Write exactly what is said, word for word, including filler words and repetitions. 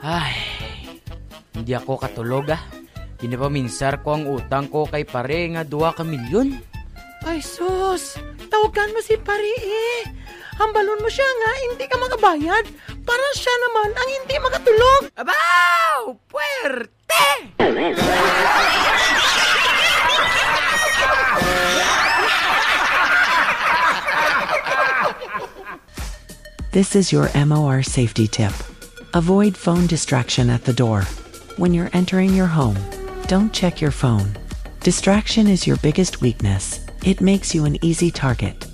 Ay, hindi ako katulog ah. Pinapaminsar ko ang utang ko kay pare nga duwa ka milyon. Ay sus, tawagan mo si pare eh. Hambalon mo siya nga, hindi ka makabayad. Para siya naman ang hindi makatulog. Abaw! Puwerte! This is your M O R safety tip. Avoid phone distraction at the door. When you're entering your home, don't check your phone. Distraction is your biggest weakness. It makes you an easy target.